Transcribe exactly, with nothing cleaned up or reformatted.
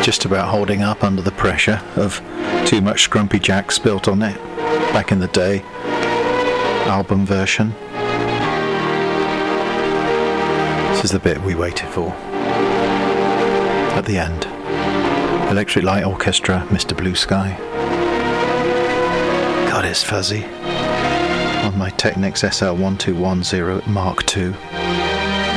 just about holding up under the pressure of too much Scrumpy Jack spilt on it back in the day. Album version. This is the bit we waited for. At the end. Electric Light Orchestra, Mister Blue Sky. God, it's fuzzy. On my Technics S L one two one zero Mark two.